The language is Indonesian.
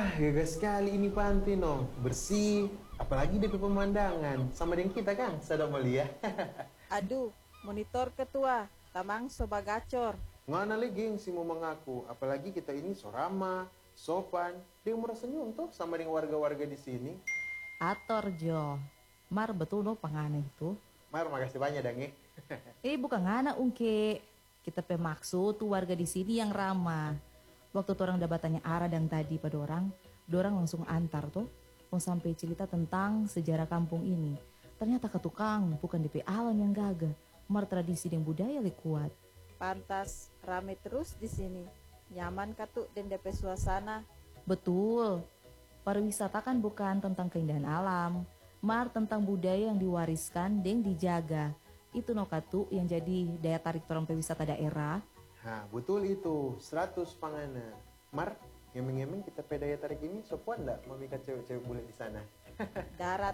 Gagah sekali ini pantai no, bersih, apalagi DP pemandangan sama dengan kita kan, Sadam Malia. Aduh, monitor ketua, tamang soba gacor. Ngana lagi yang si mau mengaku, apalagi kita ini so ramah, sopan, dia murah senyum tuh sama dengan warga-warga di sini. Ator Jo, mar betul no pangane itu. Mar, makasih banyak dang Bukan ngana ungke. Kita pemaksu tuh warga di sini yang ramah. Waktu tuh orang udah bertanya arah dan tadi pada orang langsung antar tuh. Mau sampai cerita tentang sejarah kampung ini. Ternyata ketukang bukan DP alam yang gagah. Mar tradisi dan budaya lebih kuat. Pantas, rame terus di sini. Nyaman katuk dan DP suasana. Betul. Pariwisata kan bukan tentang keindahan alam, mar tentang budaya yang diwariskan dan dijaga. Itu no katu yang jadi daya tarik orang pariwisata daerah. Nah, betul itu, 100 pangana. Mar, ngemeng-ngemeng kita pedaya tarik ini, sopuan enggak memikat cewek-cewek bule di sana? Darat